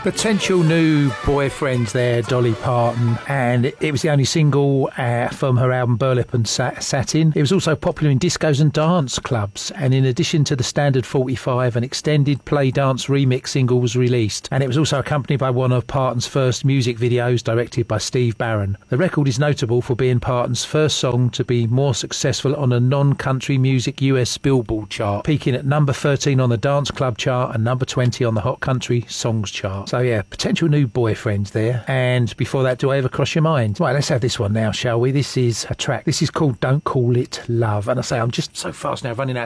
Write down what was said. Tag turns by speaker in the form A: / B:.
A: Potential New Boyfriends there, Dolly Parton, and it was the only single from her album Burlap and Satin. It was also popular in discos and dance clubs, and in addition to the standard 45, an extended play dance remix single was released, and it was also accompanied by one of Parton's first music videos directed by Steve Barron. The record is notable for being Parton's first song to be more successful on a non-country music US Billboard chart, peaking at number 13 on the dance club chart and number 20 on the hot country songs chart. So yeah, Potential New Boyfriends there. And before that, Do I Ever Cross Your Mind? Right, let's have this one now, shall we? This is a track. This is called Don't Call It Love. And I say, I'm just so fast now, running out